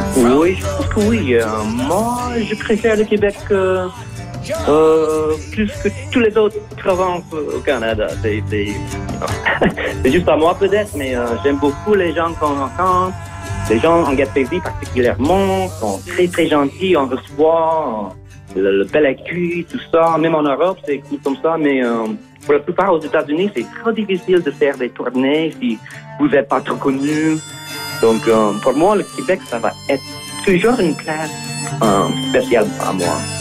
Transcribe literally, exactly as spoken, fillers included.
Oui, je pense que oui. Euh, moi, je préfère le Québec euh, euh, plus que tous les autres provinces au Canada. C'est, c'est, c'est juste à moi peut-être, mais euh, j'aime beaucoup les gens qu'on rencontre. Les gens en Gaspésie particulièrement sont très très gentils, on reçoit le, le bel accueil, tout ça. Même en Europe, c'est cool comme ça, mais euh, pour la plupart aux États-Unis, c'est trop difficile de faire des tournées si vous n'êtes pas trop connu. Donc euh, pour moi, le Québec, ça va être toujours une place euh, spéciale à moi.